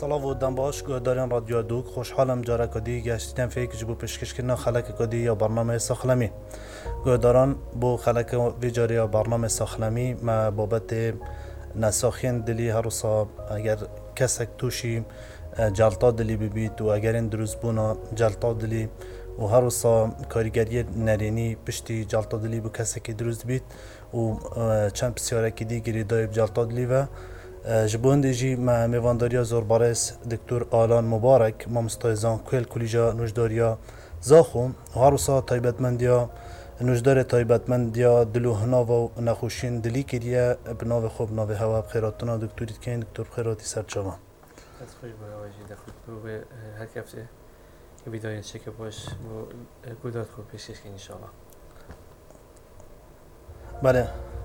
سلام و دنباش گهداران رادیو دوک خوشحالم جارا کدی گشتیدم فکر جبو پیشکش کردن خلق کدی یا برنامه ساخلمی گهداران بو خلق ویجاری یا برنامه ساخلمی ما بابت نساخین دلی هر روزا اگر کسک توشی جلطا دلی ببید و اگر این دروز بونا جلطا دلی و هر روزا کارگری نرینی پشتی جلطا دلی بو کسک دروز بید و چند بسیاره که دیگری دایب جلطا دلی و جبوندی جی ما میوانداریا زور بارس دکتور آلان مبارک ما مستایزان کل کلیجا نوشداریا زاخو هر روزا تایبتمندیا نوشدار تایبتمندیا دلو هناو و نخوشین دلی کریه بناو خوب ناو هوا بخیراتنا دکتوریت کن دکتور بخیراتی سرچاوا از خوش باید آجی دخوت برو به هر کفته که بیدارین چکه باش و گودات خوب پیشکش کن انشاءالله. بله